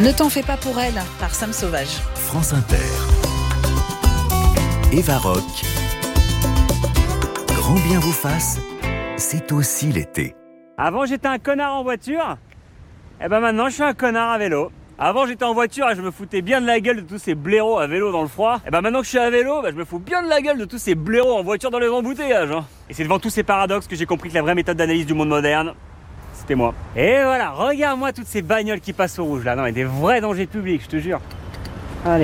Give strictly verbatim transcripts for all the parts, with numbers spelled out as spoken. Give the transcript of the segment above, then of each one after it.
Ne t'en fais pas pour elle, par Sam Sauvage. France Inter. Eva Rock. Grand bien vous fasse, c'est aussi l'été. Avant j'étais un connard en voiture, et ben maintenant je suis un connard à vélo. Avant j'étais en voiture et je me foutais bien de la gueule de tous ces blaireaux à vélo dans le froid. Et ben maintenant que je suis à vélo, ben je me fous bien de la gueule de tous ces blaireaux en voiture dans les embouteillages. Hein. Et c'est devant tous ces paradoxes que j'ai compris que la vraie méthode d'analyse du monde moderne, c'était moi. Et voilà, regarde-moi toutes ces bagnoles qui passent au rouge là. Non mais des vrais dangers publics, je te jure. Allez.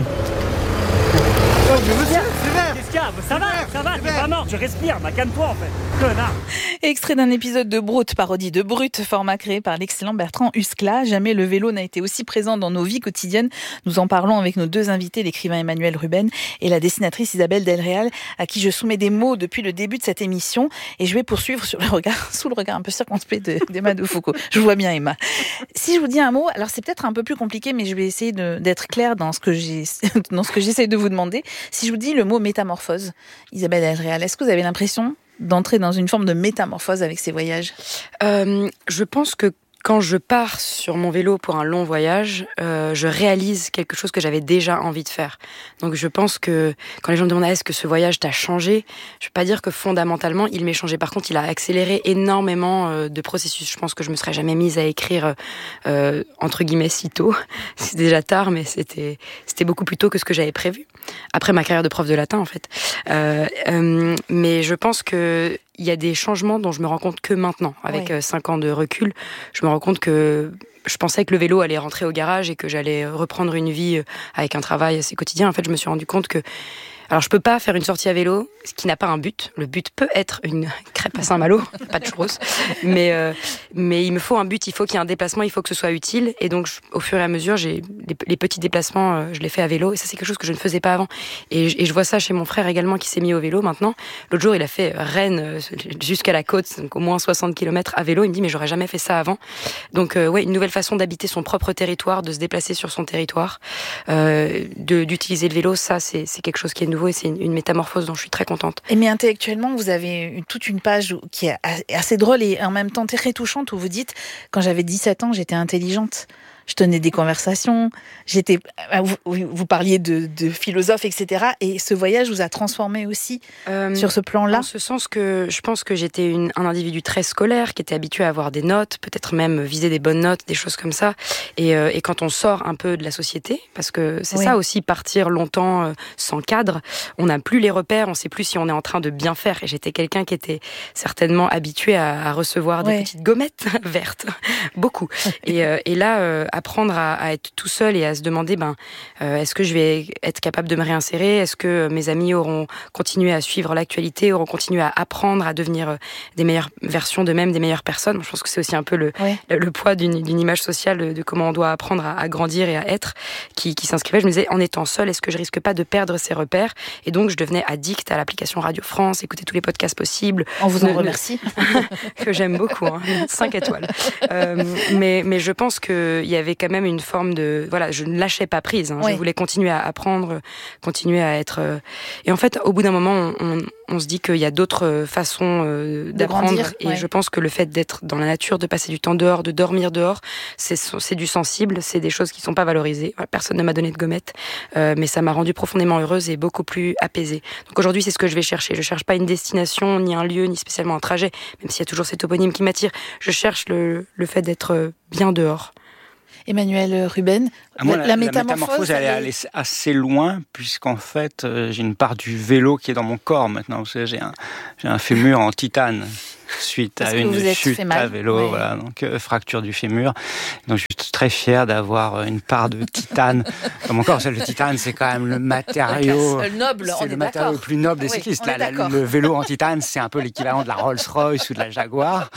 Oh, je veux dire, sévère. Qu'est-ce qu'il y a ? Ça va, ça va, t'es pas mort, je respire, bah calme-toi en fait, connard. Extrait d'un épisode de Brut, parodie de Brut, format créé par l'excellent Bertrand Huskla. Jamais le vélo n'a été aussi présent dans nos vies quotidiennes. Nous en parlons avec nos deux invités, l'écrivain Emmanuel Ruben et la dessinatrice Isabelle Delréal, à qui je soumets des mots depuis le début de cette émission. Et je vais poursuivre sur le regard, sous le regard un peu circonspect de, d'Emma de Foucault. Je vous vois bien, Emma. Si je vous dis un mot, alors c'est peut-être un peu plus compliqué, mais je vais essayer de, d'être claire dans ce que j'ai, dans ce que j'essaie de vous demander. Si je vous dis le mot métamorphose, Isabelle Delréal, est-ce que vous avez l'impression d'entrer dans une forme de métamorphose avec ces voyages ? euh, Je pense que quand je pars sur mon vélo pour un long voyage, euh, je réalise quelque chose que j'avais déjà envie de faire. Donc je pense que quand les gens me demandent « est-ce que ce voyage t'a changé ?», je ne vais pas dire que fondamentalement il m'est changé. Par contre, il a accéléré énormément euh, de processus. Je pense que je me serais jamais mise à écrire euh, entre guillemets si tôt. C'est déjà tard, mais c'était c'était beaucoup plus tôt que ce que j'avais prévu. Après ma carrière de prof de latin, en fait. Euh, euh, mais je pense que il y a des changements dont je me rends compte que maintenant, avec ouais. cinq ans de recul. Je me rends compte que je pensais que le vélo allait rentrer au garage et que j'allais reprendre une vie avec un travail assez quotidien. En fait, je me suis rendu compte que alors, je peux pas faire une sortie à vélo, ce qui n'a pas un but. Le but peut être une crêpe à Saint-Malo, pas de churros. Mais, euh, mais il me faut un but, il faut qu'il y ait un déplacement, il faut que ce soit utile. Et donc, je, au fur et à mesure, j'ai les, les petits déplacements, euh, je les fais à vélo. Et ça, c'est quelque chose que je ne faisais pas avant. Et, et je vois ça chez mon frère également, qui s'est mis au vélo maintenant. L'autre jour, il a fait Rennes euh, jusqu'à la côte, donc au moins soixante kilomètres à vélo. Il me dit, mais j'aurais jamais fait ça avant. Donc, euh, ouais, une nouvelle façon d'habiter son propre territoire, de se déplacer sur son territoire, euh, de, d'utiliser le vélo, ça, c'est, c'est quelque chose qui est nouveau. Et c'est une, une métamorphose dont je suis très contente. Et mais intellectuellement, vous avez une, toute une page qui est assez drôle et en même temps très touchante où vous dites « Quand j'avais dix-sept ans, j'étais intelligente. Je tenais des conversations. J'étais, vous, vous parliez de, de philosophes, et cetera. Et ce voyage vous a transformé aussi euh, sur ce plan-là. En ce sens que je pense que j'étais une, un individu très scolaire, qui était habitué à avoir des notes, peut-être même viser des bonnes notes, des choses comme ça. Et, euh, et quand on sort un peu de la société, parce que c'est oui. ça aussi, partir longtemps euh, sans cadre, on n'a plus les repères, on ne sait plus si on est en train de bien faire. Et j'étais quelqu'un qui était certainement habitué à, à recevoir des ouais. petites gommettes vertes, beaucoup. Et, euh, et là, euh, apprendre à, à être tout seul et à se demander ben, euh, est-ce que je vais être capable de me réinsérer ? Est-ce que mes amis auront continué à suivre l'actualité, auront continué à apprendre à devenir des meilleures versions d'eux-mêmes, des meilleures personnes ? Je pense que c'est aussi un peu le, ouais. le, le poids d'une, d'une image sociale de, de comment on doit apprendre à, à grandir et à être qui, qui s'inscrivait. Je me disais, en étant seule, est-ce que je risque pas de perdre ces repères ? Et donc, je devenais addict à l'application Radio France, écouter tous les podcasts possibles. On vous en ne, remercie. que j'aime beaucoup, hein, cinq étoiles. Euh, mais, mais je pense qu'il y avait quand même une forme de... Voilà, je ne lâchais pas prise. Hein. Oui. Je voulais continuer à apprendre, continuer à être... Euh... Et en fait, au bout d'un moment, on, on, on se dit qu'il y a d'autres façons euh, d'apprendre. Grandir, et ouais. je pense que le fait d'être dans la nature, de passer du temps dehors, de dormir dehors, c'est, c'est du sensible, c'est des choses qui ne sont pas valorisées. Personne ne m'a donné de gommette, euh, mais ça m'a rendue profondément heureuse et beaucoup plus apaisée. Donc aujourd'hui, c'est ce que je vais chercher. Je ne cherche pas une destination, ni un lieu, ni spécialement un trajet, même s'il y a toujours cet toponyme qui m'attire. Je cherche le, le fait d'être bien dehors. Emmanuel Ruben, ah, moi, la, la, la métamorphose, la métamorphose elle est allée assez loin, puisqu'en fait, euh, j'ai une part du vélo qui est dans mon corps maintenant. Vous savez, j'ai un, j'ai un fémur en titane suite Parce à une chute à vélo, ouais. voilà, donc euh, fracture du fémur. Donc je suis très fier d'avoir une part de titane dans mon corps. Le titane, c'est quand même le matériau le noble, c'est on le est matériau le plus noble des oui, cyclistes. Là, la, le vélo en titane, c'est un peu l'équivalent de la Rolls-Royce ou de la Jaguar.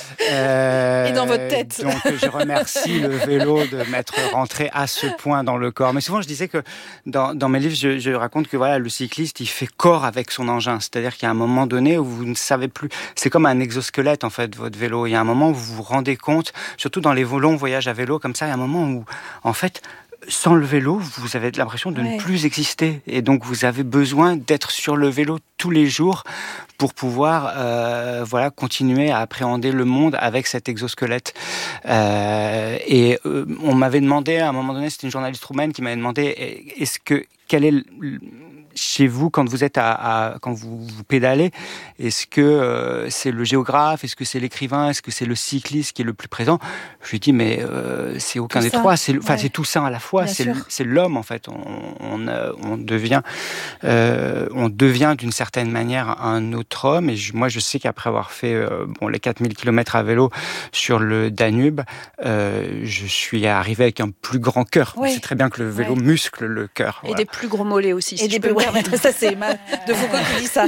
Euh, Et dans votre tête. Donc je remercie le vélo de m'être rentré à ce point dans le corps. Mais souvent, je disais que dans, dans mes livres, je, je raconte que voilà, le cycliste, il fait corps avec son engin. C'est-à-dire qu'il y a un moment donné où vous ne savez plus. C'est comme un exosquelette, en fait, votre vélo. Il y a un moment où vous vous rendez compte, surtout dans les longs voyages à vélo, comme ça, il y a un moment où, en fait, sans le vélo, vous avez l'impression de ouais. ne plus exister. Et donc, vous avez besoin d'être sur le vélo tous les jours pour pouvoir euh, voilà, continuer à appréhender le monde avec cet exosquelette. Euh, et euh, on m'avait demandé, à un moment donné, c'était une journaliste roumaine qui m'avait demandé, est-ce que, quel est le, chez vous, quand vous êtes à, à quand vous, vous pédalez, est-ce que euh, c'est le géographe, est-ce que c'est l'écrivain, est-ce que c'est le cycliste qui est le plus présent? Je lui dis mais euh, c'est aucun tout des ça. trois, c'est enfin ouais. c'est tout ça à la fois, Bien c'est sûr. c'est l'homme en fait. On on, euh, on devient euh, on devient d'une certaine manière un autre homme. Et je, moi je sais qu'après avoir fait euh, bon les quatre mille kilomètres à vélo sur le Danube, euh, je suis arrivé avec un plus grand cœur. Ouais. On sait très bien que le vélo Ouais. muscle le cœur. Et Voilà. des plus gros mollets aussi. Si Et des je peux peu- me permettre. Ça, c'est ma... de Foucault qui dit ça.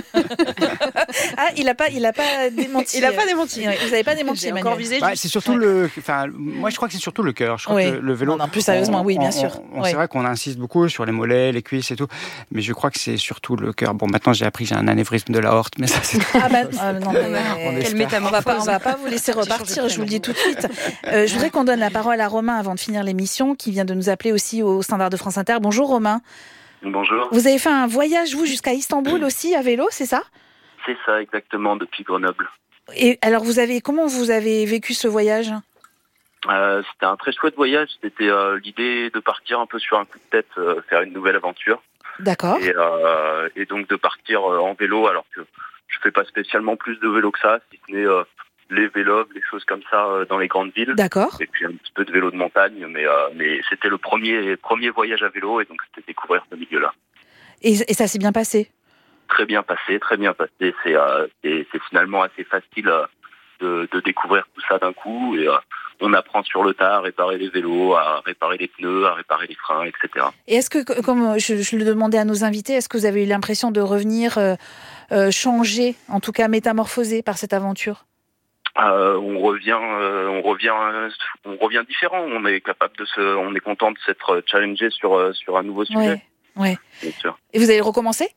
Ah, il n'a pas, il a pas démenti. Il a pas démenti. Ouais, vous n'avez pas démenti, J'ai Emmanuel. encore visé. Bah, juste. c'est surtout le. Enfin, moi, je crois que c'est surtout le cœur. Je crois Oui. que le, le vélo. Non, non, plus sérieusement, on- oui, bien on- sûr. on- Ouais. C'est vrai qu'on insiste beaucoup sur les mollets, les cuisses et tout, mais je crois que c'est surtout le cœur. Bon, maintenant, j'ai appris que j'ai un anévrisme de l'aorte, mais ça, c'est. Ah bah ah, non, mais, On euh, espère. Quelle on va pas, on métamorphose. va pas vous laisser repartir. Je vous le dis tout de suite. Euh, je voudrais qu'on donne la parole à Romain avant de finir l'émission, qui vient de nous appeler aussi au Standard de France Inter. Bonjour Romain. Bonjour, Vous avez fait un voyage vous jusqu'à Istanbul aussi à vélo, c'est ça? c'est ça exactement, depuis Grenoble. Et alors vous avez comment vous avez vécu ce voyage? Euh, c'était un très chouette voyage, c'était euh, l'idée de partir un peu sur un coup de tête, euh, faire une nouvelle aventure. D'accord. Et, euh, et donc de partir euh, en vélo, alors que je fais pas spécialement plus de vélo que ça, si ce n'est euh, les vélos, les choses comme ça euh, dans les grandes villes. D'accord. Et puis un petit peu de vélo de montagne, mais, euh, mais c'était le premier, premier voyage à vélo, et donc c'était découvrir ce milieu-là. Et, et ça s'est bien passé? Très bien passé, très bien passé. C'est, euh, c'est, c'est finalement assez facile euh, de, de découvrir tout ça d'un coup. Et euh, on apprend sur le tas à réparer les vélos, à réparer les pneus, à réparer les freins, et cetera. Et est-ce que, comme je, je le demandais à nos invités, est-ce que vous avez eu l'impression de revenir euh, euh, changé, en tout cas métamorphosé par cette aventure? Euh, on revient, euh, on revient, euh, on revient différent. On est capable de se, on est content de s'être challengé sur euh, sur un nouveau sujet, Ouais, ouais. bien sûr. Et vous allez recommencer?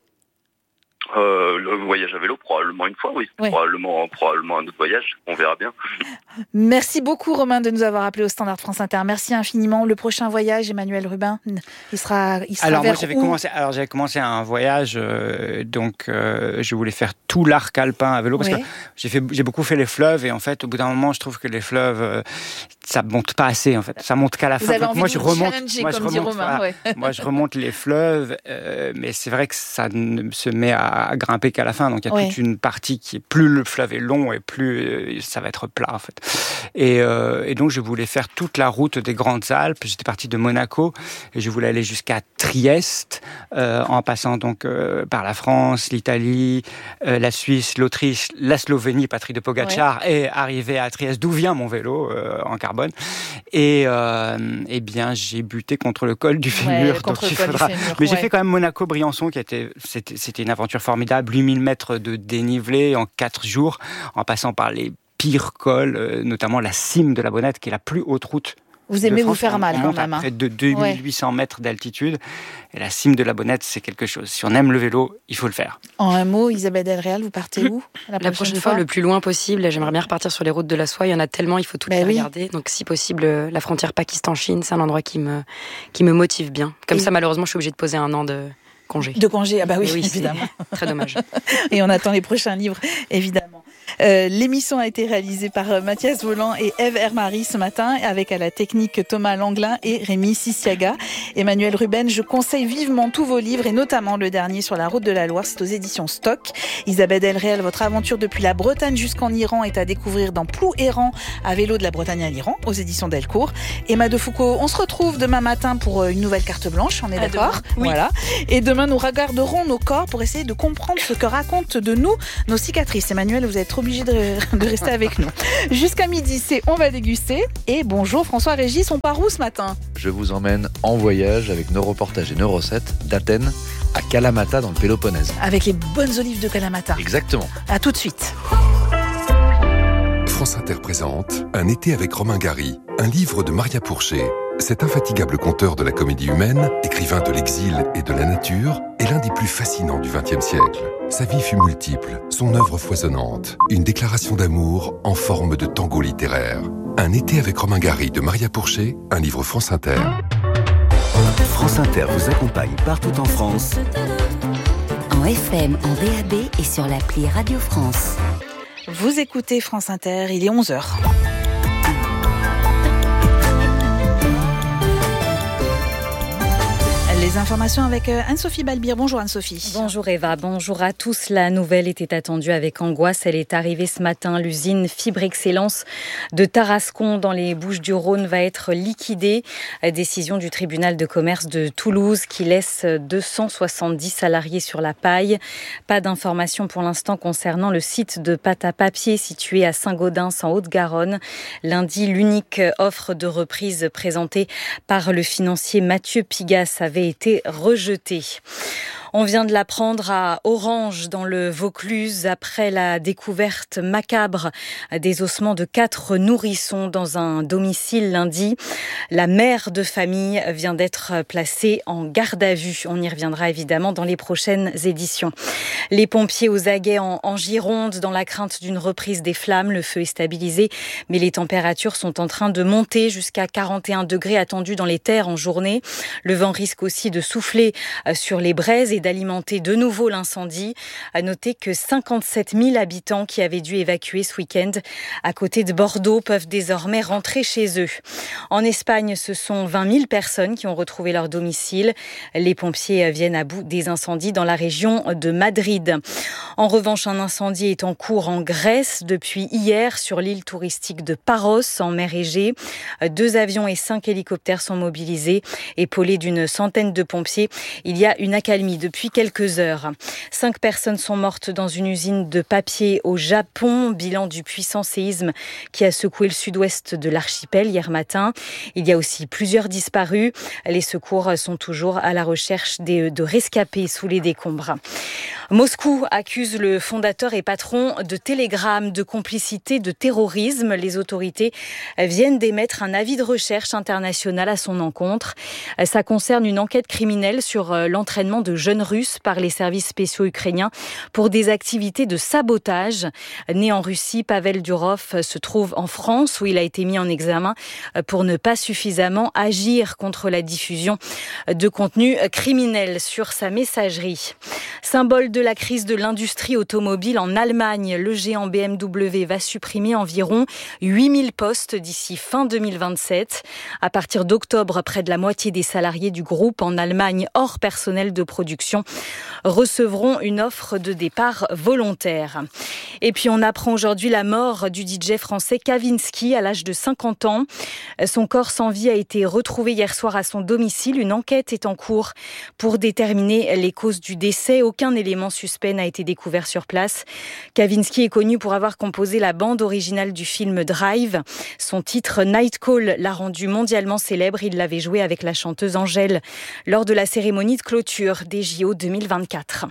Euh, le voyage à vélo, probablement une fois, oui. Ouais. Probablement, probablement un autre voyage. On verra bien. Merci beaucoup Romain de nous avoir appelé au Standard France Inter. Merci infiniment. Le prochain voyage, Emmanuel Rubin, il sera, il sera Alors vers moi j'avais où? commencé, alors j'avais commencé un voyage, euh, donc euh, je voulais faire tout l'arc alpin à vélo parce Ouais. que j'ai fait, j'ai beaucoup fait les fleuves et en fait au bout d'un moment je trouve que les fleuves euh, ça monte pas assez en fait, ça monte qu'à la Vous fin. avez Donc, envie moi de je vous remonte, challenger, moi je comme dit remonte, Romain. voilà. Ouais. Moi je remonte les fleuves, euh, mais c'est vrai que ça ne se met à grimper qu'à la fin, donc il y a Ouais. toute une partie qui est plus le fleuve est long et plus euh, ça va être plat en fait. Et, euh, et donc je voulais faire toute la route des Grandes Alpes. J'étais parti de Monaco et je voulais aller jusqu'à Trieste, euh, en passant donc euh, par la France, l'Italie, euh, la Suisse, l'Autriche, la Slovénie, patrie de Pogacar, et arriver à Trieste, d'où vient mon vélo euh, en carbone. Et euh, eh bien j'ai buté contre le col du fémur. Ouais, contre donc le il col du faudra... fémur, Mais j'ai ouais. fait quand même Monaco-Briançon, qui était c'était, c'était une aventure formidable, huit mille mètres de dénivelé en quatre jours, en passant par les pires cols, euh, notamment la cime de la Bonnette, qui est la plus haute route. Vous de aimez vous France. faire On- mal on quand monte même. à hein. près de deux mille huit cents mètres d'altitude, et la cime de la Bonnette, c'est quelque chose. Si on aime le vélo, il faut le faire. En un mot, Isabelle Delréal, vous partez où la La prochaine fois, le plus loin possible. J'aimerais bien repartir sur les routes de la soie. Il y en a tellement, il faut tout Ben les oui. regarder. Donc, si possible, euh, la frontière Pakistan-Chine, c'est un endroit qui me, qui me motive bien. Comme Et- ça, malheureusement, je suis obligée de poser un an de congé. De congé, ah bah oui, Mais oui, c'est évidemment. très dommage. Et on attend les prochains livres, évidemment. Euh, l'émission a été réalisée par euh, Mathias Voland et Ève Hermary ce matin, avec à la technique Thomas Langlin et Rémi Sissiaga. Emmanuel Ruben, je conseille vivement tous vos livres, et notamment le dernier sur la route de la Loire, c'est aux éditions Stock. Isabelle Delréal, votre aventure depuis la Bretagne jusqu'en Iran est à découvrir dans Plou errant à vélo de la Bretagne à l'Iran, aux éditions Delcourt. Emma de Foucault, on se retrouve demain matin pour une nouvelle carte blanche, on est À d'accord? demain, oui. Voilà. Et demain, nous regarderons nos corps pour essayer de comprendre ce que racontent de nous nos cicatrices. Emmanuel, vous êtes obligé de, de rester avec nous. Jusqu'à midi, c'est On va déguster. Et bonjour François Régis, on part où ce matin? Je vous emmène en voyage avec nos reportages et nos recettes d'Athènes à Kalamata dans le Péloponnèse. Avec les bonnes olives de Kalamata. Exactement. À tout de suite. France Inter présente Un été avec Romain Gary, un livre de Maria Pourchet. Cet infatigable conteur de la comédie humaine, écrivain de l'exil et de la nature, est l'un des plus fascinants du vingtième siècle. Sa vie fut multiple, son œuvre foisonnante, une déclaration d'amour en forme de tango littéraire. Un été avec Romain Gary de Maria Pourchet, un livre France Inter. France Inter vous accompagne partout en France. En F M, en D A B et sur l'appli Radio France. Vous écoutez France Inter, il est onze heures. Les informations avec Anne-Sophie Balbir. Bonjour Anne-Sophie. Bonjour Eva, bonjour à tous. La nouvelle était attendue avec angoisse. Elle est arrivée ce matin. L'usine Fibre Excellence de Tarascon dans les Bouches-du-Rhône va être liquidée. Décision du tribunal de commerce de Toulouse qui laisse deux cent soixante-dix salariés sur la paille. Pas d'informations pour l'instant concernant le site de pâte à papier situé à Saint-Gaudens en Haute-Garonne. Lundi, l'unique offre de reprise présentée par le financier Mathieu Pigas avait été rejeté. On vient de l'apprendre à Orange, dans le Vaucluse, après la découverte macabre des ossements de quatre nourrissons dans un domicile lundi. La mère de famille vient d'être placée en garde à vue. On y reviendra évidemment dans les prochaines éditions. Les pompiers aux aguets en, en Gironde, dans la crainte d'une reprise des flammes. Le feu est stabilisé, mais les températures sont en train de monter jusqu'à quarante et un degrés attendus dans les terres en journée. Le vent risque aussi de souffler sur les braises et d'alimenter de nouveau l'incendie. À noter que cinquante-sept mille habitants qui avaient dû évacuer ce week-end à côté de Bordeaux peuvent désormais rentrer chez eux. En Espagne, ce sont vingt mille personnes qui ont retrouvé leur domicile. Les pompiers viennent à bout des incendies dans la région de Madrid. En revanche, un incendie est en cours en Grèce depuis hier sur l'île touristique de Paros en mer Égée. Deux avions et cinq hélicoptères sont mobilisés, épaulés d'une centaine de pompiers. Il y a une accalmie de Depuis quelques heures. Cinq personnes sont mortes dans une usine de papier au Japon. Bilan du puissant séisme qui a secoué le sud-ouest de l'archipel hier matin. Il y a aussi plusieurs disparus. Les secours sont toujours à la recherche des, de rescapés sous les décombres. Moscou accuse le fondateur et patron de Telegram de complicité de terrorisme. Les autorités viennent d'émettre un avis de recherche international à son encontre. Ça concerne une enquête criminelle sur l'entraînement de jeunes Russes par les services spéciaux ukrainiens pour des activités de sabotage. Né en Russie, Pavel Durov se trouve en France où il a été mis en examen pour ne pas suffisamment agir contre la diffusion de contenu criminel sur sa messagerie. Symbole de la crise de l'industrie automobile en Allemagne, le géant B M W va supprimer environ huit mille postes d'ici fin deux mille vingt-sept. À partir d'octobre, près de la moitié des salariés du groupe en Allemagne, hors personnel de production, recevront une offre de départ volontaire. Et puis on apprend aujourd'hui la mort du D J français Kavinsky à l'âge de cinquante ans. Son corps sans vie a été retrouvé hier soir à son domicile. Une enquête est en cours pour déterminer les causes du décès. Aucun élément suspect n'a été découvert sur place. Kavinsky est connu pour avoir composé la bande originale du film Drive. Son titre Night Call l'a rendu mondialement célèbre. Il l'avait joué avec la chanteuse Angèle lors de la cérémonie de clôture des J O deux mille vingt-quatre.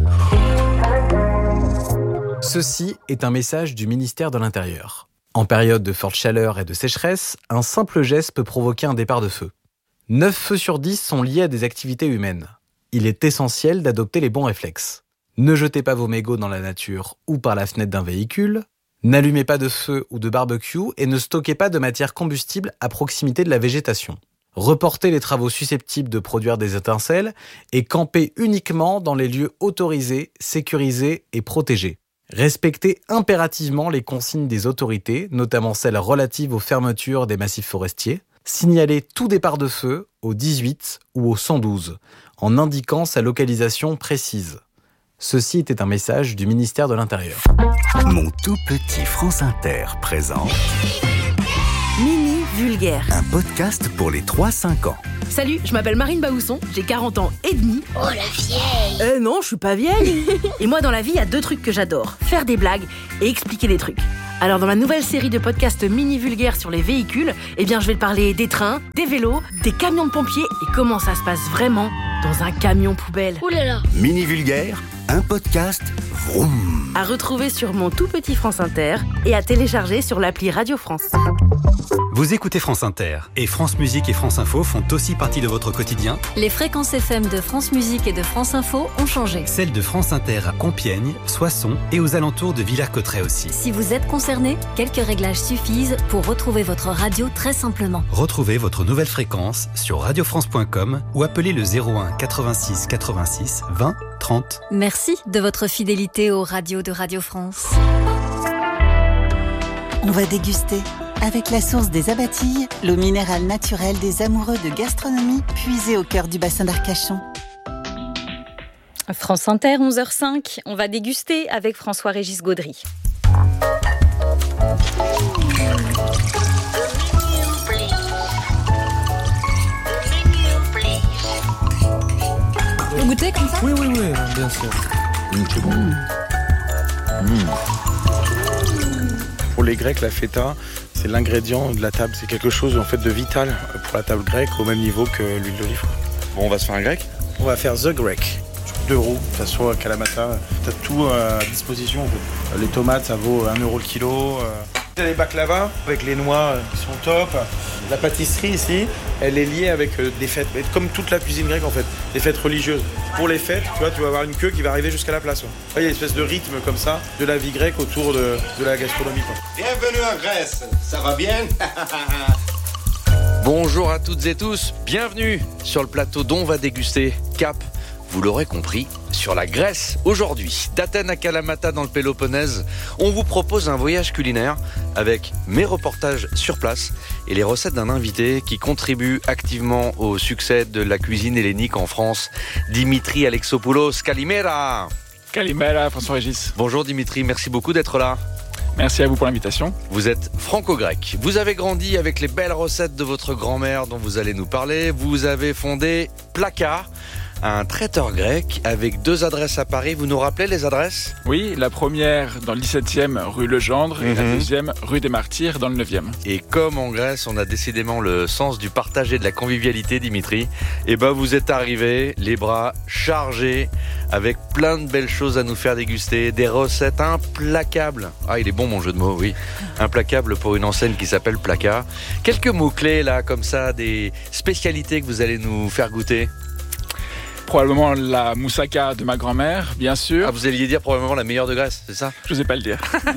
Ceci est un message du ministère de l'Intérieur. En période de forte chaleur et de sécheresse, un simple geste peut provoquer un départ de feu. neuf feux sur dix sont liés à des activités humaines. Il est essentiel d'adopter les bons réflexes. Ne jetez pas vos mégots dans la nature ou par la fenêtre d'un véhicule. N'allumez pas de feu ou de barbecue et ne stockez pas de matière combustible à proximité de la végétation. Reportez les travaux susceptibles de produire des étincelles et campez uniquement dans les lieux autorisés, sécurisés et protégés. Respectez impérativement les consignes des autorités, notamment celles relatives aux fermetures des massifs forestiers. Signalez tout départ de feu au dix-huit ou au cent douze, en indiquant sa localisation précise. Ceci était un message du ministère de l'Intérieur. Mon tout petit France Inter présente Mini Vulgaire, un podcast pour les trois cinq ans. Salut, je m'appelle Marine Baousson, j'ai quarante ans et demi. Oh la vieille. Euh non, je suis pas vieille. Et moi dans la vie, il y a deux trucs que j'adore, faire des blagues et expliquer des trucs. Alors dans ma nouvelle série de podcasts mini vulgaires sur les véhicules, eh bien je vais te parler des trains, des vélos, des camions de pompiers et comment ça se passe vraiment dans un camion poubelle. Ouh là là. Mini Vulgaire, Un podcast vroom. À retrouver sur mon tout petit France Inter et à télécharger sur l'appli Radio France. Vous écoutez France Inter et France Musique et France Info font aussi partie de votre quotidien. Les fréquences F M de France Musique et de France Info ont changé. Celles de France Inter à Compiègne, Soissons et aux alentours de Villers-Cotterêts aussi. Si vous êtes concerné, quelques réglages suffisent pour retrouver votre radio très simplement. Retrouvez votre nouvelle fréquence sur radio france point com ou appelez le zéro un quatre-vingt-six quatre-vingt-six vingt trente. Merci de votre fidélité aux radios de Radio France. On va déguster. Avec la source des Abatilles, l'eau minérale naturelle des amoureux de gastronomie puisée au cœur du bassin d'Arcachon. France Inter, onze heures cinq, on va déguster avec François-Régis Gaudry. Vous goûtez comme ça ? Oui, oui, oui, bien sûr. Mmh, c'est bon. Mmh. Mmh. Pour les Grecs, la feta, c'est l'ingrédient de la table. C'est quelque chose en fait de vital pour la table grecque, au même niveau que l'huile d'olive. Bon, on va se faire un grec ? On va faire The Grec. Deux euros, de toute façon à Kalamata, t'as tout à disposition. En fait. Les tomates, ça vaut un euro le kilo. T'as les baklava avec les noix qui sont top. La pâtisserie ici, elle est liée avec des fêtes, comme toute la cuisine grecque en fait, des fêtes religieuses. Pour les fêtes, tu vois, tu vas avoir une queue qui va arriver jusqu'à la place. Il y a une espèce de rythme comme ça de la vie grecque autour de, de la gastronomie. Quoi. Bienvenue en Grèce, ça va bien? Bonjour à toutes et tous, bienvenue sur le plateau dont on va déguster Cap. Vous l'aurez compris, sur la Grèce, aujourd'hui, d'Athènes à Kalamata dans le Péloponnèse, on vous propose un voyage culinaire avec mes reportages sur place et les recettes d'un invité qui contribue activement au succès de la cuisine hellénique en France, Dimitri Alexopoulos. Kalimera. Kalimera, François-Régis. Bonjour Dimitri, merci beaucoup d'être là. Merci à vous pour l'invitation. Vous êtes franco-grec. Vous avez grandi avec les belles recettes de votre grand-mère dont vous allez nous parler. Vous avez fondé Plaka, un traiteur grec avec deux adresses à Paris. Vous nous rappelez les adresses ? Oui, la première dans le dix-septième rue Legendre et mmh. la deuxième rue des Martyrs dans le neuvième. Et comme en Grèce, on a décidément le sens du partage et de la convivialité, Dimitri, et ben vous êtes arrivés les bras chargés avec plein de belles choses à nous faire déguster, des recettes implacables. Ah, il est bon mon jeu de mots, oui. Implacable pour une enseigne qui s'appelle Plaka. Quelques mots-clés là, comme ça, des spécialités que vous allez nous faire goûter. Probablement la moussaka de ma grand-mère, bien sûr. Ah, vous alliez dire probablement la meilleure de Grèce, c'est ça ? Je n'osais pas le dire.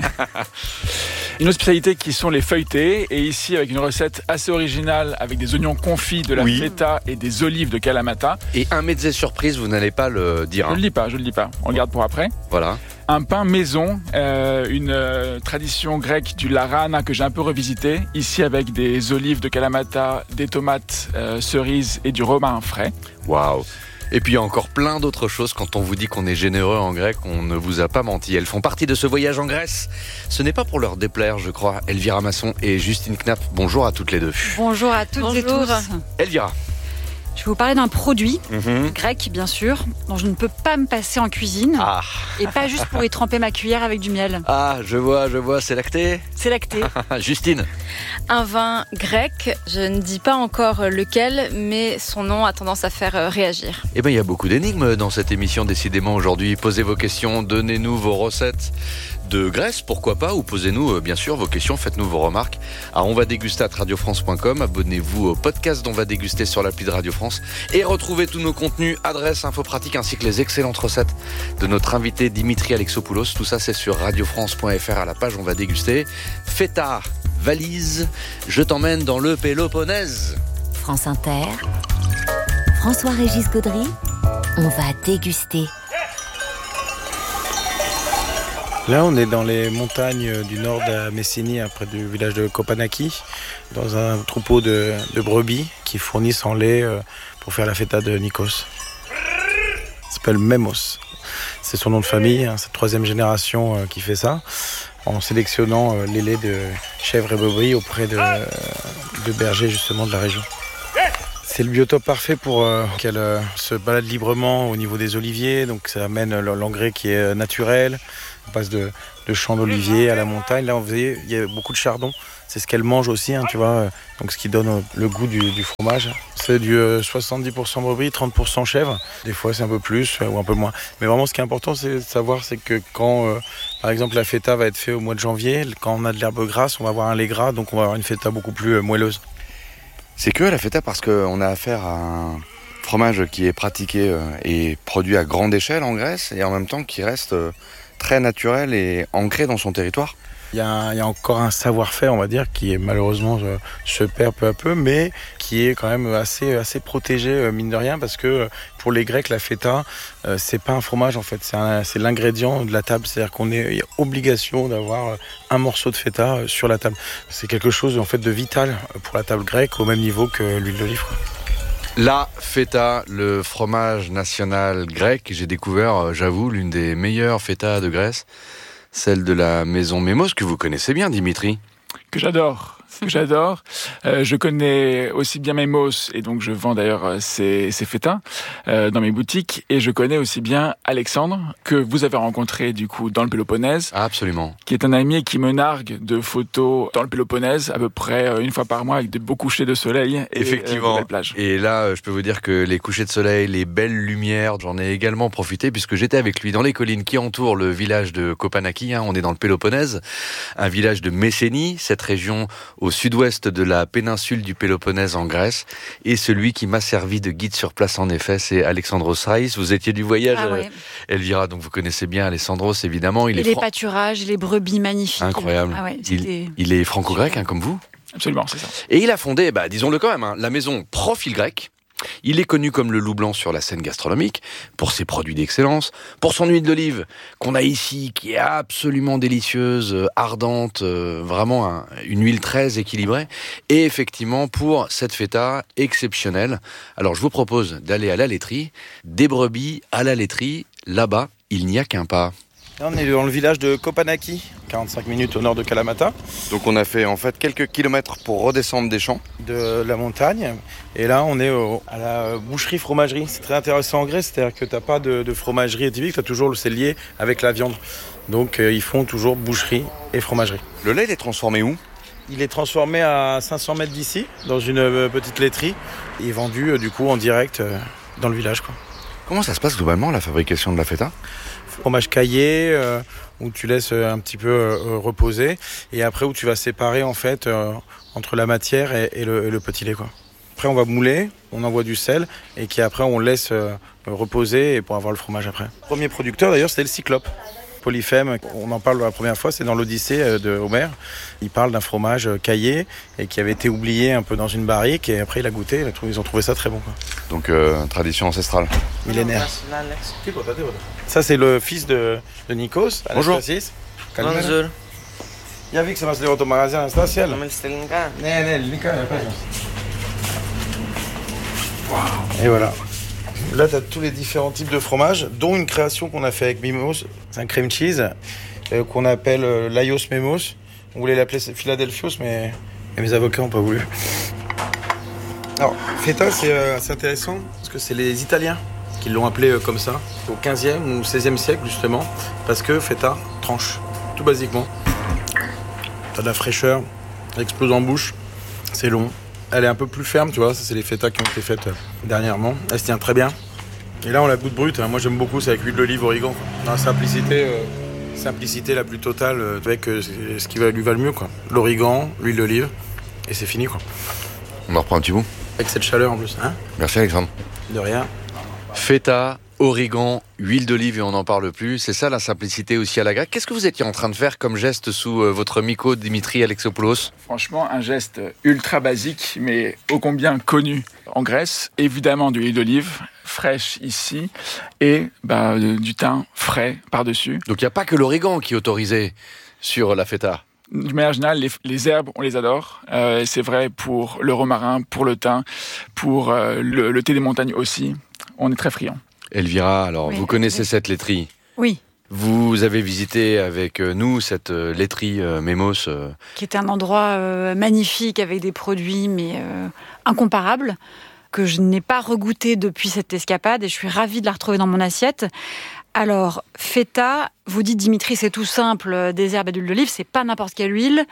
Une autre spécialité qui sont les feuilletés, et ici avec une recette assez originale avec des oignons confits, de la oui. feta et des olives de Kalamata. Et un mezze surprise, vous n'allez pas le dire. Hein. Je ne le dis pas, je ne le dis pas. On le garde pour après. Voilà. Un pain maison, euh, une euh, tradition grecque du larana que j'ai un peu revisité, ici avec des olives de Kalamata, des tomates euh, cerises et du romarin frais. Waouh! Et puis il y a encore plein d'autres choses. Quand on vous dit qu'on est généreux en grec, on ne vous a pas menti. Elles font partie de ce voyage en Grèce. Ce n'est pas pour leur déplaire, je crois. Elvira Masson et Justine Knapp, bonjour à toutes les deux. Bonjour à toutes bonjour. et tous. Elvira. Je vais vous parler d'un produit mmh. grec, bien sûr, dont je ne peux pas me passer en cuisine. Ah. Et pas juste pour y tremper ma cuillère avec du miel. Ah, je vois, je vois, c'est lacté. C'est lacté. Justine. Un vin grec, je ne dis pas encore lequel, mais son nom a tendance à faire réagir. Eh bien, il y a beaucoup d'énigmes dans cette émission, décidément, aujourd'hui. Posez vos questions, donnez-nous vos recettes de Grèce, pourquoi pas, ou posez-nous bien sûr vos questions, faites-nous vos remarques. Alors on va déguster à radio france point com, abonnez-vous au podcast d'On va déguster sur l'appli de Radio France et retrouvez tous nos contenus, adresses, infos pratiques ainsi que les excellentes recettes de notre invité Dimitri Alexopoulos. Tout ça c'est sur radio france point f r à la page On va déguster. Feta, valise, je t'emmène dans le Péloponnèse. France Inter, François-Régis Gaudry, on va déguster. Là, on est dans les montagnes du nord de Messénie, près du village de Kopanaki, dans un troupeau de, de brebis qui fournissent en lait pour faire la feta de Nikos. Il s'appelle Memos. C'est son nom de famille, hein, c'est la troisième génération qui fait ça, en sélectionnant les laits de chèvres et brebis auprès de, de bergers justement de la région. C'est le biotope parfait pour euh, qu'elle euh, se balade librement au niveau des oliviers, donc ça amène l'engrais qui est naturel. On passe de, de champs d'oliviers à la montagne. Là, on voyait, il y a beaucoup de chardons, c'est ce qu'elle mange aussi, hein, tu vois. Donc ce qui donne le goût du, du fromage. C'est du soixante-dix pour cent brebis, trente pour cent chèvre. Des fois c'est un peu plus ou un peu moins. Mais vraiment ce qui est important c'est de savoir c'est que quand euh, par exemple la feta va être faite au mois de janvier, quand on a de l'herbe grasse, on va avoir un lait gras, donc on va avoir une feta beaucoup plus euh, moelleuse. C'est que la feta parce qu'on a affaire à un fromage qui est pratiqué euh, et produit à grande échelle en Grèce et en même temps qui reste euh, très naturel et ancré dans son territoire. Il y, a, il y a encore un savoir-faire, on va dire, qui est malheureusement euh, se perd peu à peu, mais qui est quand même assez, assez protégé, euh, mine de rien, parce que pour les Grecs, la feta, euh, c'est pas un fromage en fait, c'est, un, c'est l'ingrédient de la table. C'est-à-dire qu'on est, il y a obligation d'avoir un morceau de feta sur la table. C'est quelque chose en fait de vital pour la table grecque, au même niveau que l'huile d'olive, quoi. La feta, le fromage national grec, j'ai découvert, j'avoue, l'une des meilleures fetas de Grèce, celle de la maison Mémos, que vous connaissez bien, Dimitri. Que j'adore. que j'adore. Euh, je connais aussi bien Mémos, et donc je vends d'ailleurs ces, ces fétas euh, dans mes boutiques. Et je connais aussi bien Alexandre, que vous avez rencontré du coup dans le Péloponnèse. Absolument. Qui est un ami et qui me nargue de photos dans le Péloponnèse, à peu près une fois par mois, avec des beaux couchers de soleil. Et, effectivement. Euh, de belles plages. Et là, je peux vous dire que les couchers de soleil, les belles lumières, j'en ai également profité, puisque j'étais avec lui dans les collines qui entourent le village de Kopanaki. Hein, on est dans le Péloponnèse, un village de Messénie, cette région au sud-ouest de la péninsule du Péloponnèse en Grèce. Et celui qui m'a servi de guide sur place, en effet, c'est Alexandros Raïs. Vous étiez du voyage, ah ouais. Elvira, donc vous connaissez bien Alexandros, évidemment. Il et est les fran... pâturages, les brebis magnifiques. Incroyable. Ah ouais, il, il est franco-grec, hein, comme vous. Absolument, c'est ça. Et il a fondé, bah, disons-le quand même, hein, la maison Profil Grec. Il est connu comme le loup blanc sur la scène gastronomique, pour ses produits d'excellence, pour son huile d'olive qu'on a ici, qui est absolument délicieuse, ardente, euh, vraiment un, une huile très équilibrée, et effectivement pour cette feta exceptionnelle. Alors je vous propose d'aller à la laiterie, des brebis à la laiterie, là-bas il n'y a qu'un pas. Là, on est dans le village de Kopanaki, quarante-cinq minutes au nord de Kalamata. Donc on a fait en fait quelques kilomètres pour redescendre des champs. De la montagne. Et là, on est au, à la boucherie-fromagerie. C'est très intéressant en Grèce, c'est-à-dire que tu n'as pas de, de fromagerie typique, tu as toujours c'est lié avec la viande. Donc euh, ils font toujours boucherie et fromagerie. Le lait, il est transformé où ? Il est transformé à cinq cents mètres d'ici, dans une euh, petite laiterie. Il est vendu euh, du coup en direct euh, dans le village, quoi. Comment ça se passe globalement, la fabrication de la feta ? Fromage caillé, euh, où tu laisses un petit peu euh, reposer, et après où tu vas séparer en fait euh, entre la matière et, et, le, et le petit lait, quoi. Après on va mouler, on envoie du sel, et qui après on laisse euh, reposer et pour avoir le fromage après. Le premier producteur d'ailleurs c'était le Cyclope. Polyphème, on en parle la première fois, c'est dans l'Odyssée de Homère. Il parle d'un fromage caillé et qui avait été oublié un peu dans une barrique, et après il a goûté, ils ont trouvé ça très bon, quoi. Donc euh, tradition ancestrale. Millénaire. Ça c'est le fils de, de Nikos. Bonjour. Bonjour. Il a vu que ça m'a fait au magasin Anastasia. Et voilà. Là, tu as tous les différents types de fromages, dont une création qu'on a fait avec Mémos. C'est un cream cheese euh, qu'on appelle euh, Laios Mémos. On voulait l'appeler Philadelphios, mais, mais mes avocats n'ont pas voulu. Alors, feta, c'est euh, assez intéressant, parce que c'est les Italiens qui l'ont appelé euh, comme ça, au quinzième ou seizième siècle, justement, parce que feta tranche, tout basiquement. Tu as de la fraîcheur, elle explose en bouche, c'est long. Elle est un peu plus ferme, tu vois, ça c'est les feta qui ont été faites dernièrement. Elle se tient très bien. Et là on la goûte brute, hein. Moi j'aime beaucoup, c'est avec huile d'olive, origan. Dans la simplicité, euh, simplicité la plus totale, euh, avec euh, ce qui va, lui va le mieux, quoi. L'origan, l'huile d'olive, et c'est fini, quoi. On en reprend un petit bout. Avec cette chaleur en plus, hein. Merci Alexandre. De rien. Feta, origan, huile d'olive et on n'en parle plus. C'est ça la simplicité aussi à la grecque. Qu'est-ce que vous étiez en train de faire comme geste sous euh, votre myco, Dimitri Alexopoulos ? Franchement, un geste ultra basique, mais ô combien connu en Grèce. Évidemment de l'huile d'olive fraîche ici et bah, du thym frais par-dessus. Donc il n'y a pas que l'origan qui est autorisé sur la feta ? De manière générale, les, les herbes, on les adore. Euh, c'est vrai pour le romarin, pour le thym, pour euh, le, le thé des montagnes aussi. On est très friands. Elvira, alors oui, vous connaissez oui. cette laiterie ? Oui. Vous avez visité avec nous cette laiterie euh, Mémos euh... qui était un endroit euh, magnifique avec des produits mais euh, incomparables que je n'ai pas regoûté depuis cette escapade et je suis ravie de la retrouver dans mon assiette. Alors, feta, vous dites Dimitri, c'est tout simple, des herbes et d'huile d'olive, c'est pas n'importe quelle huile.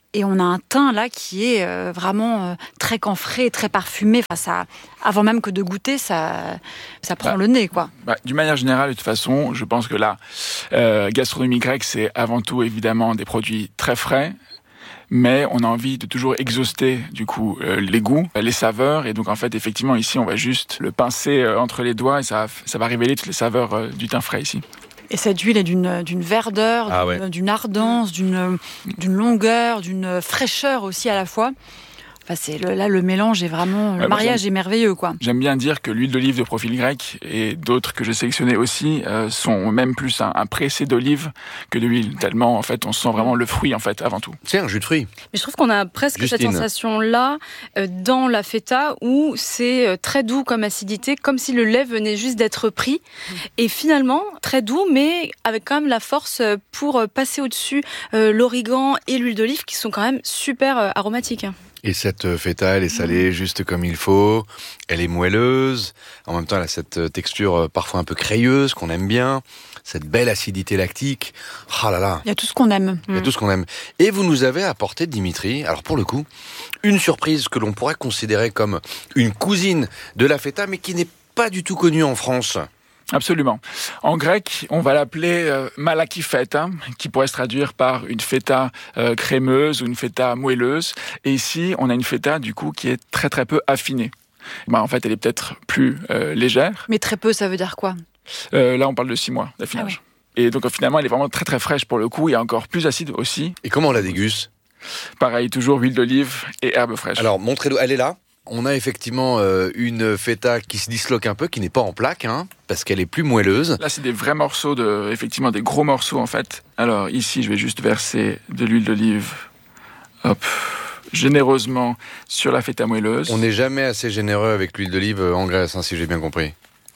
Et on a un teint là qui est euh, vraiment euh, très camphré, très parfumé. Enfin, ça, avant même que de goûter, ça, ça prend bah, le nez, quoi. Bah, d'une manière générale, de toute façon, je pense que la euh, gastronomie grecque, c'est avant tout évidemment des produits très frais. Mais on a envie de toujours exhauster du coup euh, les goûts, les saveurs, et donc en fait effectivement ici on va juste le pincer euh, entre les doigts et ça, ça va révéler toutes les saveurs euh, du thym frais ici. Et cette huile est d'une, d'une verdeur, Ah d'une, ouais. d'une ardence, d'une, d'une longueur, d'une fraîcheur aussi à la fois. Enfin, c'est le, là, le mélange est vraiment... Le Ouais, mariage moi, est merveilleux, quoi. J'aime bien dire que l'huile d'olive de profil grec et d'autres que j'ai sélectionnées aussi euh, sont même plus un, un pressé d'olive que de l'huile. Tellement, en fait, on sent vraiment le fruit, en fait, avant tout. C'est un jus de fruits. Mais je trouve qu'on a presque Justine. cette sensation-là euh, dans la feta où c'est euh, très doux comme acidité, comme si le lait venait juste d'être pris. Et finalement, très doux, mais avec quand même la force euh, pour euh, passer au-dessus euh, l'origan et l'huile d'olive qui sont quand même super euh, aromatiques. Et cette feta, elle est salée juste comme il faut. Elle est moelleuse. En même temps, elle a cette texture parfois un peu crayeuse qu'on aime bien. Cette belle acidité lactique. Ah là là. Il y a tout ce qu'on aime. Il y a tout ce qu'on aime. Et vous nous avez apporté, Dimitri, alors pour le coup, une surprise que l'on pourrait considérer comme une cousine de la feta, mais qui n'est pas du tout connue en France. Absolument. En grec, on va l'appeler euh, malaki feta, qui pourrait se traduire par une feta euh, crémeuse ou une feta moelleuse. Et ici, on a une feta, du coup, qui est très très peu affinée. Bah, en fait, elle est peut-être plus euh, légère. Mais très peu, ça veut dire quoi ? euh, Là, on parle de six mois d'affinage. Ah oui. Et donc, finalement, elle est vraiment très très fraîche pour le coup, et encore plus acide aussi. Et comment on la déguste ? Pareil, toujours huile d'olive et herbes fraîches. Alors, montrez-nous, elle est là. On a effectivement euh, une feta qui se disloque un peu, qui n'est pas en plaque, hein, parce qu'elle est plus moelleuse. Là, c'est des vrais morceaux, de, effectivement des gros morceaux en fait. Alors ici, je vais juste verser de l'huile d'olive, hop, généreusement sur la feta moelleuse. On n'est jamais assez généreux avec l'huile d'olive en Grèce, hein, si j'ai bien compris.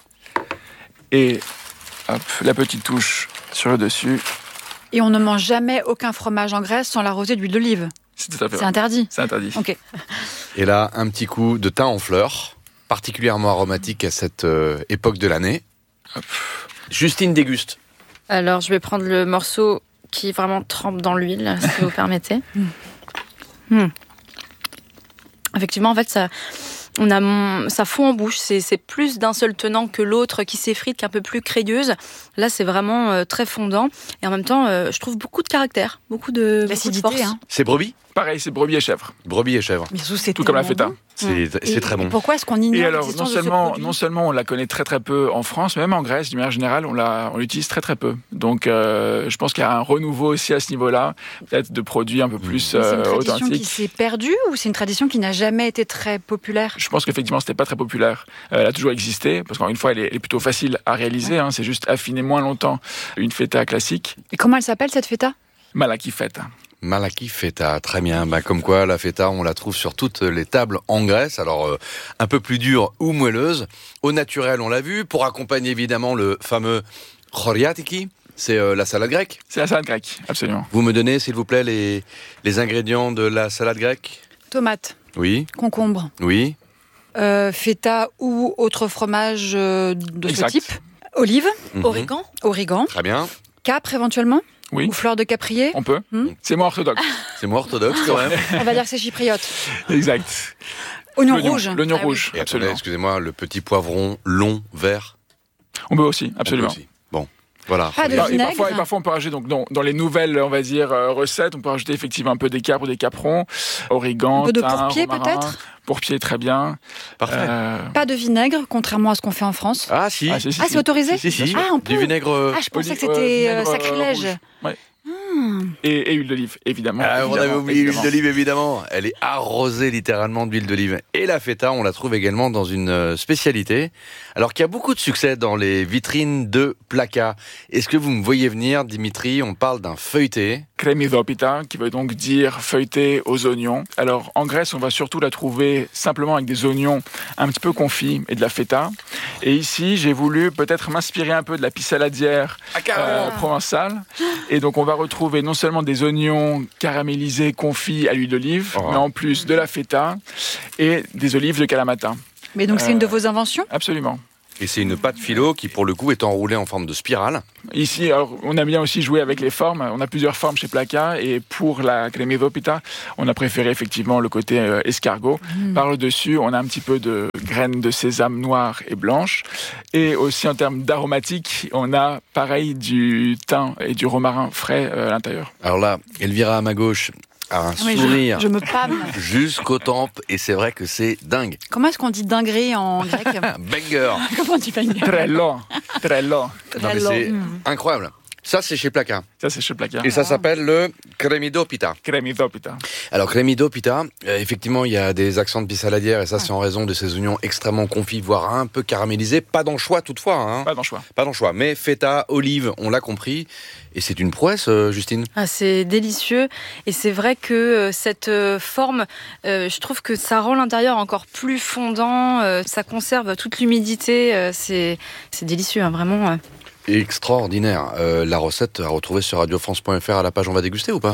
Et hop, la petite touche sur le dessus. Et on ne mange jamais aucun fromage en Grèce sans l'arroser d'huile d'olive. C'est tout à fait C'est interdit. C'est interdit. Ok. Et là, un petit coup de thym en fleurs, particulièrement aromatique à cette euh, époque de l'année. Hop. Justine déguste. Alors, je vais prendre le morceau qui vraiment trempe dans l'huile, si vous permettez. Mmh. Effectivement, en fait, ça, on a mon, ça fond en bouche. C'est, c'est plus d'un seul tenant que l'autre qui s'effrite, qui est un peu plus crayeuse. Là, c'est vraiment euh, très fondant. Et en même temps, euh, je trouve beaucoup de caractère, beaucoup de, L'acidité, beaucoup de force. Hein. C'est brebis ? Pareil, c'est brebis et chèvre. Brebis et chèvre. Mais surtout, c'est tout comme la feta. Bon. C'est, c'est et, très bon. Et pourquoi est-ce qu'on ignore Et alors, l'existence non de ce seulement, produit ? non seulement on la connaît très très peu en France, mais même en Grèce, d'une manière générale, on, la, on l'utilise très très peu. Donc, euh, je pense qu'il y a un renouveau aussi à ce niveau-là, peut-être de produits un peu plus euh, c'est une tradition authentiques. qui s'est perdue ou c'est une tradition qui n'a jamais été très populaire ? Je pense qu'effectivement, c'était pas très populaire. Euh, elle a toujours existé, parce qu'encore une fois, elle est, elle est plutôt facile à réaliser. Hein, c'est juste affiner moins longtemps une feta classique. Et comment elle s'appelle cette feta ? Malaki feta. Malaki feta, très bien. Bah, comme quoi, la feta, on la trouve sur toutes les tables en Grèce. Alors, euh, un peu plus dure ou moelleuse. Au naturel, on l'a vu. Pour accompagner évidemment le fameux choriatiki, c'est euh, la salade grecque. C'est la salade grecque, absolument. Vous me donnez, s'il vous plaît, les, les ingrédients de la salade grecque ? Tomate, Oui. concombre, Oui. euh, feta ou autre fromage euh, de Exact. ce type. Olive, Mhm. origan, origan, Très bien. capre éventuellement, Oui. ou fleur de caprier. On peut. Hmm. C'est moins orthodoxe. C'est moins orthodoxe quand même. On va dire que c'est chypriote. Exact. Oignon L'oignon, rouge. L'oignon Ah oui. rouge, Et attendez, absolument. excusez-moi, le petit poivron long, vert. On peut aussi, absolument. On peut aussi. Bon, voilà. Pas de Alors, et, vinaigre. parfois, et parfois, on peut rajouter, donc, dans, dans les nouvelles, on va dire, euh, recettes, on peut rajouter effectivement un peu des capres ou des caprons, origan, Un peu de thym, pourpier, romarin. peut-être ? Pourpier, très bien. Parfait. Euh, Pas de vinaigre, contrairement à ce qu'on fait en France. Ah si. Ah, si, si, Ah, si. c'est autorisé ? Si, si, si. Ah, on peut. Du vinaigre. euh, Ah, je pensais que Olive, c'était euh, euh, vinaigre, sacrilège. euh, rouge. Ouais. Hmm. Et, et huile d'olive, évidemment. Ah, on évidemment, avait oublié évidemment. l'huile d'olive, évidemment. Elle est arrosée littéralement d'huile d'olive. Et la feta, on la trouve également dans une euh, spécialité. Alors qu'il y a beaucoup de succès dans les vitrines de Plaka. Est-ce que vous me voyez venir, Dimitri ? On parle d'un feuilleté. Kremidopita, qui veut donc dire feuilleté aux oignons. Alors, en Grèce, on va surtout la trouver simplement avec des oignons un petit peu confits et de la feta. Et ici, j'ai voulu peut-être m'inspirer un peu de la pissaladière euh, provençale. Et donc, on va retrouver non seulement des oignons caramélisés, confits à l'huile d'olive, Oh. mais en plus de la feta et des olives de Kalamata. Mais donc, c'est Euh, une de vos inventions ? Absolument. Et c'est une pâte philo qui, pour le coup, est enroulée en forme de spirale. Ici, alors, on a bien aussi joué avec les formes. On a plusieurs formes chez Plaka. Et pour la cremido pita, on a préféré effectivement le côté euh, escargot. Mmh. Par le dessus, on a un petit peu de graines de sésame noires et blanches. Et aussi en termes d'aromatiques, on a pareil du thym et du romarin frais euh, à l'intérieur. Alors là, Elvira à ma gauche a un oui, sourire je, je me pâme jusqu'aux tempes et c'est vrai que c'est dingue. Comment est-ce qu'on dit dinguerie en grec? Banger. Comment on dit banger? Très long, très long. Non mais c'est mmh. incroyable. Ça, c'est chez Plaka. Ça, c'est chez Plaka. Et ça s'appelle le cremido pita. Cremido pita. Alors, cremido pita, euh, effectivement, il y a des accents de pissaladière, et ça, c'est en raison de ces oignons extrêmement confits, voire un peu caramélisés. Pas d'anchois, toutefois. Hein. Pas d'anchois. Pas d'anchois. Mais feta, olive, on l'a compris. Et c'est une prouesse, euh, Justine. Ah, c'est délicieux. Et c'est vrai que euh, cette euh, forme, euh, je trouve que ça rend l'intérieur encore plus fondant. Euh, ça conserve toute l'humidité. Euh, c'est, c'est délicieux, hein, vraiment. Euh. Extraordinaire. Euh, la recette à retrouver sur radio france point f r à la page On va déguster ou pas?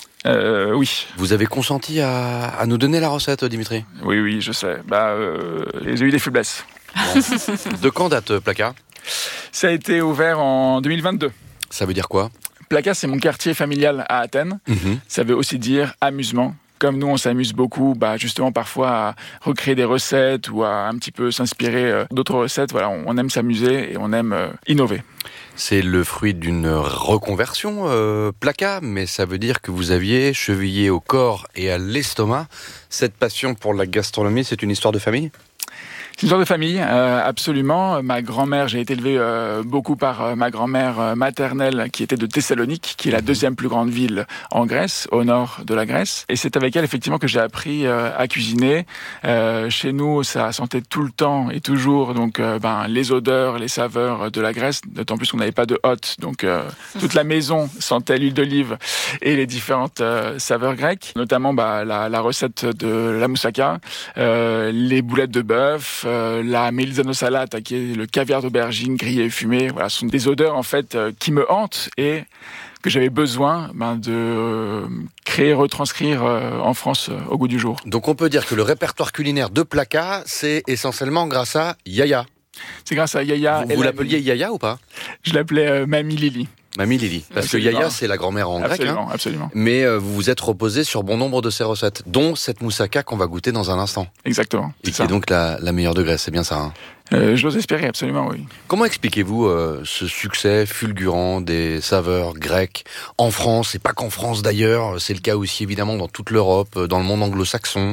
Euh, oui. Vous avez consenti à, à nous donner la recette, Dimitri? Oui, oui, je sais. Bah, euh, j'ai eu des faiblesses. Bon. De quand date Plaka? Ça a été ouvert en deux mille vingt-deux. Ça veut dire quoi? Plaka, c'est mon quartier familial à Athènes. Mmh. Ça veut aussi dire amusement. Comme nous, on s'amuse beaucoup, bah, justement, parfois à recréer des recettes ou à un petit peu s'inspirer euh, d'autres recettes. Voilà, on, on aime s'amuser et on aime euh, innover. C'est le fruit d'une reconversion, euh, Plaka, mais ça veut dire que vous aviez chevillé au corps et à l'estomac cette passion pour la gastronomie. C'est une histoire de famille? C'est une histoire de famille, euh, absolument. Ma grand-mère, j'ai été élevé euh, beaucoup par euh, ma grand-mère euh, maternelle qui était de Thessalonique, qui est la deuxième plus grande ville en Grèce, au nord de la Grèce. Et c'est avec elle, effectivement, que j'ai appris euh, à cuisiner. Euh, chez nous, ça sentait tout le temps et toujours donc euh, ben, les odeurs, les saveurs de la Grèce, d'autant plus qu'on n'avait pas de hôte. Donc euh, toute la maison sentait l'huile d'olive et les différentes euh, saveurs grecques, notamment bah, la, la recette de la moussaka, euh, les boulettes de bœuf, Euh, la melisano salata, qui est le caviar d'aubergine grillé et fumé. Voilà, ce sont des odeurs en fait euh, qui me hantent et que j'avais besoin ben, de euh, créer, retranscrire euh, en France euh, au goût du jour. Donc on peut dire que le répertoire culinaire de Plaka, c'est essentiellement grâce à Yaya. C'est grâce à Yaya. Vous, vous l'appeliez Yaya ou pas? Je l'appelais euh, Mamie Lily. Mamie Lily. Parce absolument. Que Yaya, c'est la grand-mère en absolument, grec. Hein. Absolument. Mais euh, vous vous êtes reposé sur bon nombre de ces recettes, dont cette moussaka qu'on va goûter dans un instant. Exactement. Et qui ça. Est donc la, la meilleure de Grèce, c'est bien ça, hein? euh, J'ose espérer, absolument, oui. Comment expliquez-vous euh, ce succès fulgurant des saveurs grecques en France, et pas qu'en France d'ailleurs, c'est le cas aussi évidemment dans toute l'Europe, dans le monde anglo-saxon?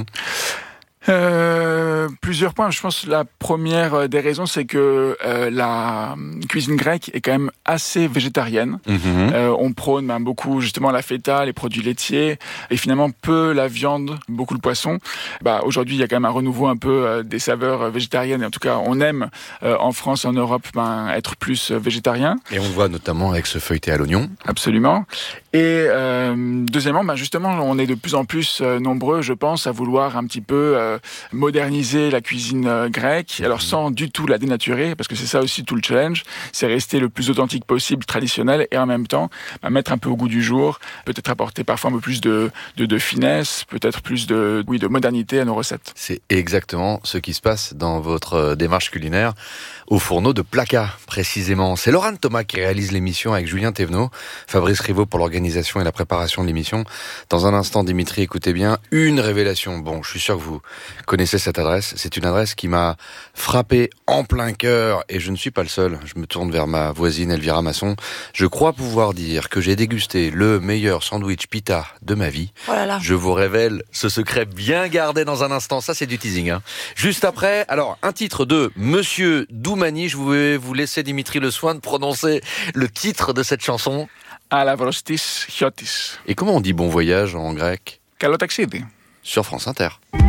Euh, plusieurs points. Je pense que la première des raisons, c'est que euh, la cuisine grecque est quand même assez végétarienne. Mmh. Euh, on prône ben, beaucoup justement la feta, les produits laitiers, et finalement peu la viande, beaucoup le poisson. Bah, aujourd'hui, il y a quand même un renouveau un peu euh, des saveurs végétariennes. Et en tout cas, on aime euh, en France, en Europe, ben, être plus végétarien. Et on le voit notamment avec ce feuilleté à l'oignon. Absolument. Et euh, deuxièmement, ben, justement, on est de plus en plus euh, nombreux, je pense, à vouloir un petit peu euh, moderniser la cuisine euh, grecque, alors sans du tout la dénaturer, parce que c'est ça aussi tout le challenge, c'est rester le plus authentique possible, traditionnel, et en même temps bah, mettre un peu au goût du jour, peut-être apporter parfois un peu plus de, de, de finesse, peut-être plus de, oui, de modernité à nos recettes. C'est exactement ce qui se passe dans votre démarche culinaire au fourneau de Plaka, précisément. C'est Laurent Thomas qui réalise l'émission avec Julien Thévenot, Fabrice Rivaud pour l'organisation et la préparation de l'émission. Dans un instant, Dimitri, écoutez bien, une révélation. Bon, je suis sûr que vous connaissez cette adresse. C'est une adresse qui m'a frappé en plein cœur et je ne suis pas le seul. Je me tourne vers ma voisine Elvira Masson. Je crois pouvoir dire que j'ai dégusté le meilleur sandwich pita de ma vie. Oh là là. Je vous révèle ce secret bien gardé dans un instant. Ça, c'est du teasing, hein. Juste après, alors, un titre de Monsieur Doumani. Je vais vous laisser, Dimitri, le soin de prononcer le titre de cette chanson. Alavrostis Chiotis. Et comment on dit bon voyage en grec? Καλό ταξίδι. Sur France Inter.